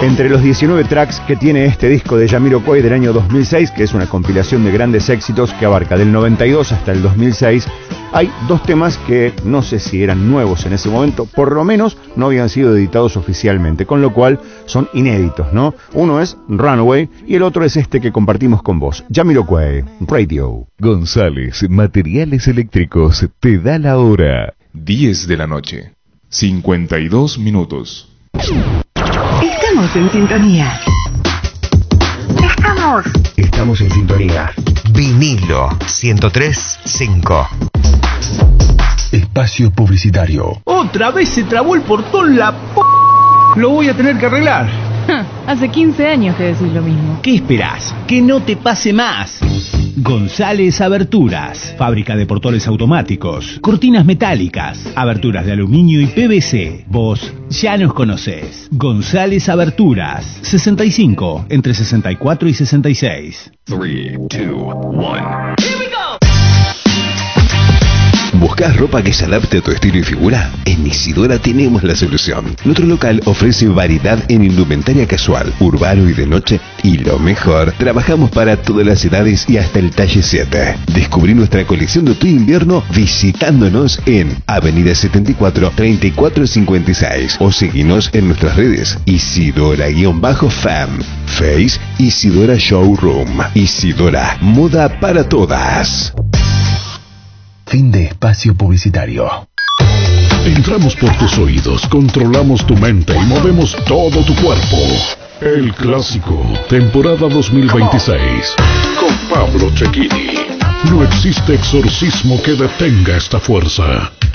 Entre los 19 tracks que tiene este disco de Jamiroquai del año 2006, que es una compilación de grandes éxitos que abarca del 92 hasta el 2006, hay dos temas que no sé si eran nuevos en ese momento, por lo menos no habían sido editados oficialmente, con lo cual son inéditos, ¿no? Uno es Runaway y el otro es este que compartimos con vos, Jamiroquai, Radio. González Materiales Eléctricos te da la hora. 10 de la noche, 52 minutos. Estamos en sintonía. Estamos en sintonía. Vinilo 103.5. Espacio publicitario. Otra vez se trabó el portón la p... Lo voy a tener que arreglar. Hace 15 años que decís lo mismo. ¿Qué esperás? Que no te pase más. González Aberturas, fábrica de portones automáticos, cortinas metálicas, aberturas de aluminio y PVC. Vos ya nos conocés. González Aberturas, 65, entre 64 y 66. 3, 2, 1. ¿Buscas ropa que se adapte a tu estilo y figura? En Isidora tenemos la solución. Nuestro local ofrece variedad en indumentaria casual, urbano y de noche. Y lo mejor, trabajamos para todas las edades y hasta el talle 7. Descubrí nuestra colección de otoño-invierno visitándonos en Avenida 74, 3456. O seguinos en nuestras redes Isidora-FAM. Face Isidora Showroom. Isidora, moda para todas. Fin de espacio publicitario. Entramos por tus oídos, controlamos tu mente y movemos todo tu cuerpo. El Clásico, temporada 2026. Con Pablo Cecchini. No existe exorcismo que detenga esta fuerza.